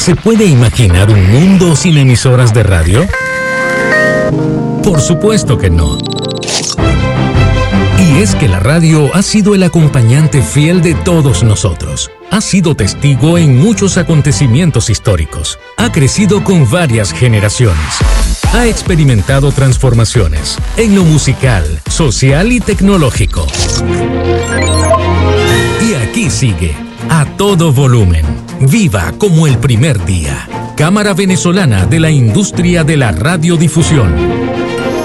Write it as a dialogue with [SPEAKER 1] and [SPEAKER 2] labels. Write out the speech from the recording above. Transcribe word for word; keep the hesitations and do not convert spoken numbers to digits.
[SPEAKER 1] ¿Se puede imaginar un mundo sin emisoras de radio? Por supuesto que no. Y es que la radio ha sido el acompañante fiel de todos nosotros. Ha sido testigo en muchos acontecimientos históricos. Ha crecido con varias generaciones. Ha experimentado transformaciones en lo musical, social y tecnológico. Y aquí sigue, a todo volumen, viva como el primer día. Cámara Venezolana de la Industria de la Radiodifusión.